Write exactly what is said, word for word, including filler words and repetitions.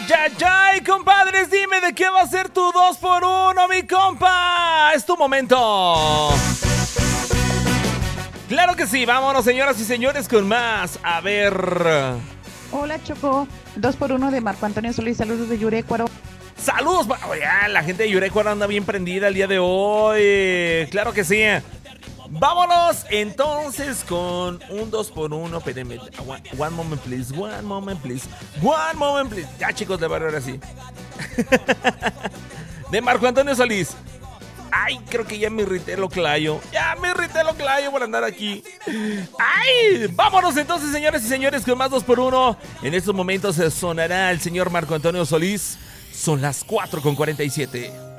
ay, ay, compadres, dime de qué va a ser tu dos por uno, mi compa. Es tu momento. Claro que sí, vámonos, señoras y señores, con más. A ver. Hola, Choco. dos por uno de Marco Antonio Solís. Saludos de Yurecuaro. Saludos. Oye, la gente de Yurecuaro anda bien prendida el día de hoy. Claro que sí. Vámonos entonces con un dos por uno. Espérenme. One, one moment, please. One moment, please. One moment, please. Ya, chicos, de barrio ahora sí. De Marco Antonio Solís. Ay, creo que ya me irrité lo clayo. Ya me irrité lo clayo por andar aquí. Ay, vámonos entonces, señores y señores, con más dos por uno. En estos momentos sonará el señor Marco Antonio Solís. Son las cuatro con cuarenta y siete.